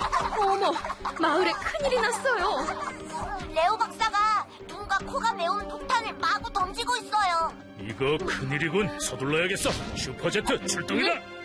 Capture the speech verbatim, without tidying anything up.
어머, 마을에 큰일이 났어요. 레오 박사가 눈과 코가 매운 폭탄을 마구 던지고 있어요. 이거 큰일이군. 서둘러야겠어. 슈퍼제트 출동이다.